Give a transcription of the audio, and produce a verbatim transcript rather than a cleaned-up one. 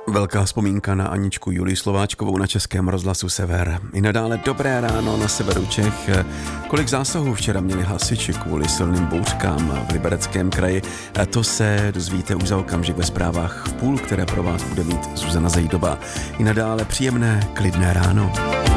Velká vzpomínka na Aničku Julii Slováčkovou na Českém rozhlasu Sever. I nadále dobré ráno na severu Čech. Kolik zásahů včera měli hasiči kvůli silným bouřkám v Libereckém kraji, to se dozvíte už za okamžik ve zprávách v půl, které pro vás bude mít Zuzana Zejdová. I nadále příjemné, klidné ráno.